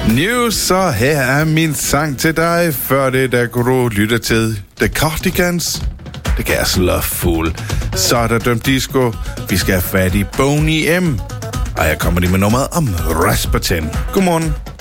News, så her er min sang til dig. Før det, der kunne du lytte til The Cardigans. The Gas Love Fool. Så er der dømt disco. Vi skal have fat i Boney M. Og jeg kommer lige med nummeret om Rasputin. Godmorgen.